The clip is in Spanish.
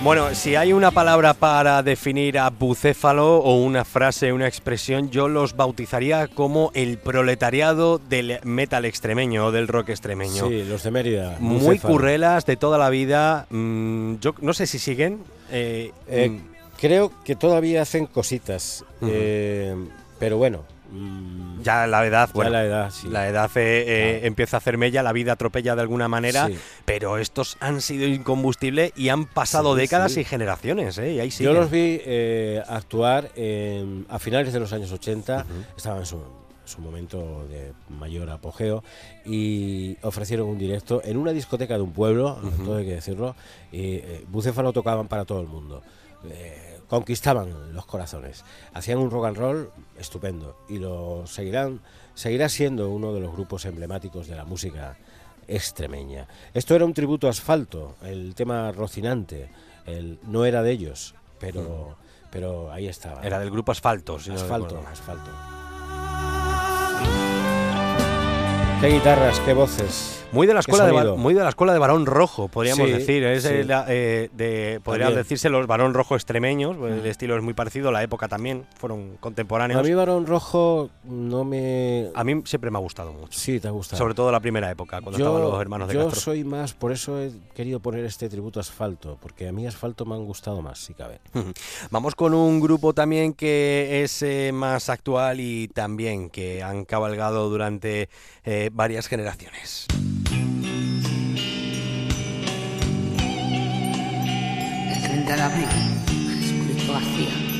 Bueno, si hay una palabra para definir a Bucéfalo o una frase, una expresión, yo los bautizaría como el proletariado del metal extremeño o del rock extremeño. Sí, los de Mérida. Muy Bucéfalo. currelas de toda la vida. Yo no sé si siguen. Creo que todavía hacen cositas, Uh-huh. pero bueno. Ya la edad, Ya bueno, la edad, sí. la edad empieza a hacer mella, la vida atropella de alguna manera, Sí. pero estos han sido incombustible y han pasado Sí, décadas sí. y generaciones, y ahí Yo siguen. los vi actuar a finales de los años 80, Uh-huh. estaban en su momento de mayor apogeo y ofrecieron un directo en una discoteca de un pueblo, Uh-huh. todo hay que decirlo, y Bucéfalo tocaban para todo el mundo. Conquistaban los corazones, hacían un rock and roll estupendo y lo seguirá siendo uno de los grupos emblemáticos de la música extremeña. Esto era un tributo a Asfalto, el tema Rocinante, no era de ellos, pero ahí estaba. Era del grupo Asfalto, si no Asfalto, recuerdo. Asfalto. Qué guitarras, qué voces. Muy de la escuela sonido. muy de la escuela de Barón Rojo, podríamos Sí, decir. Es sí. podrían También. decirse los Barón Rojo extremeños, pues el estilo es muy parecido, la época también, fueron contemporáneos. A mí Barón Rojo no me... A mí siempre me ha gustado mucho. Sí, te ha gustado. Sobre todo la primera época, cuando estaban los hermanos de Yo Castro. soy más, por eso he querido poner este tributo a Asfalto, porque a mí Asfalto me han gustado más, si cabe. Vamos con un grupo también que es más actual y también que han cabalgado durante varias generaciones. El 30 de abril, Jesucristo García